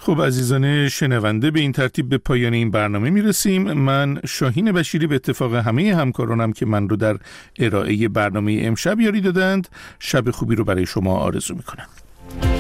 خب عزیزان شنونده، به این ترتیب به پایان این برنامه میرسیم. من شاهین بشیری به اتفاق همه همکارانم که من رو در ارائه برنامه امشب یاری دادند، شب خوبی رو برای شما آرزو میکنم.